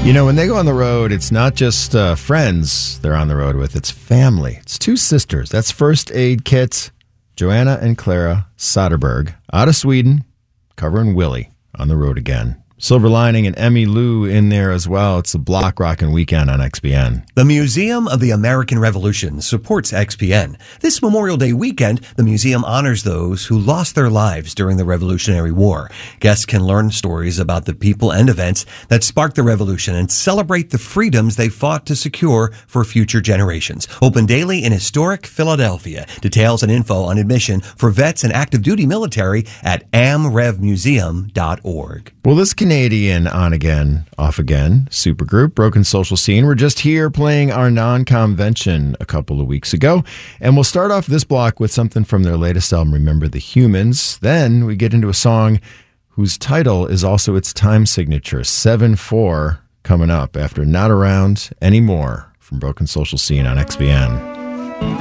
You know, when they go on the road, it's not just friends they're on the road with, it's family. It's two sisters. That's First Aid Kit, Joanna and Clara Soderberg, out of Sweden, covering Willie on the road again. Silver Lining and Emmy Lou in there as well. It's the Block Rockin' Weekend on XPN. The Museum of the American Revolution supports XPN. This Memorial Day weekend, the museum honors those who lost their lives during the Revolutionary War. Guests can learn stories about the people and events that sparked the revolution and celebrate the freedoms they fought to secure for future generations. Open daily in historic Philadelphia. Details and info on admission for vets and active duty military at amrevmuseum.org. Well, this Canadian on-again, off-again supergroup, Broken Social Scene, were just here playing our non-convention a couple of weeks ago. And we'll start off this block with something from their latest album, Remember the Humans. Then we get into a song whose title is also its time signature, 7/4, coming up after Not Around Anymore from Broken Social Scene on XPN.